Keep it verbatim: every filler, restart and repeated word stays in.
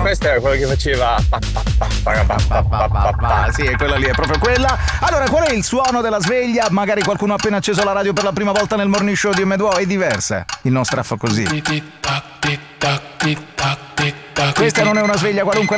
questo era quello che faceva. Sì, è quella lì, è proprio quella. Allora, qual è il suono della sveglia? Magari qualcuno ha appena acceso la radio per la prima volta nel morning show di M due O, è diversa. Il nostro fa così. Questa non è una sveglia qualunque,